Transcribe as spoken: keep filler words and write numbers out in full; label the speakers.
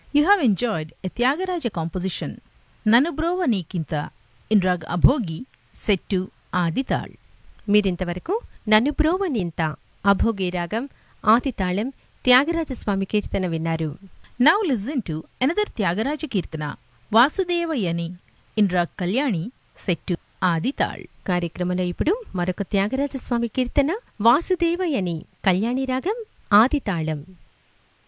Speaker 1: You have enjoyed a Tyagaraja composition, Nanubrova Nikinta, in rag Abhogi, set to Adital.
Speaker 2: మీరింతవరకు నన్ను బ్రోవనింత అభోగి రాగం ఆదితాళం త్యాగరాజస్వామి కీర్తన విన్నారు.
Speaker 1: Now listen to another Tyagaraja Kirtana, Vasudevayani, in rag Kalyani, set to Adital.
Speaker 2: కార్యక్రమంలో ఇప్పుడు మరొక త్యాగరాజస్వామి కీర్తన వాసుదేవయని కళ్యాణి రాగం ఆదితాళం.